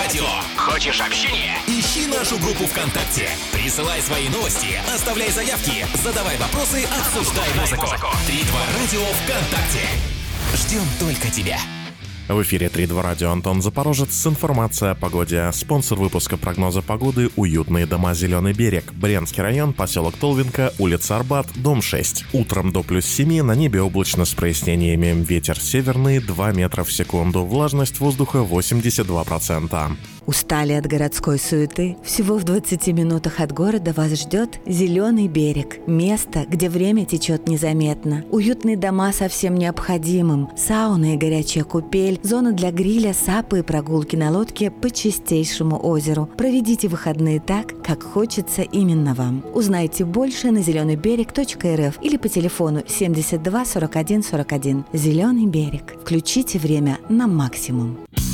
радио. Хочешь общения? Ищи нашу группу ВКонтакте. Присылай свои новости, оставляй заявки, задавай вопросы, обсуждай музыку. 3-2 радио ВКонтакте. Ждем только тебя. В эфире 3-2 радио, Антон Запорожец с информацией о погоде. Спонсор выпуска прогноза погоды — уютные дома «Зеленый берег». Брянский район, поселок Толвинка, улица Арбат, дом 6. Утром до +7, на небе облачно с прояснениями. Ветер северный 2 метра в секунду. Влажность воздуха 82%. Устали от городской суеты? Всего в 20 минутах от города вас ждет «Зеленый берег». Место, где время течет незаметно. Уютные дома со всем необходимым. Сауна и горячая купель. Зона для гриля, сапы и прогулки на лодке по чистейшему озеру. Проведите выходные так, как хочется именно вам. Узнайте больше на zelenybерег.рф или по телефону 72 41 41. «Зеленый берег». Включите время на максимум.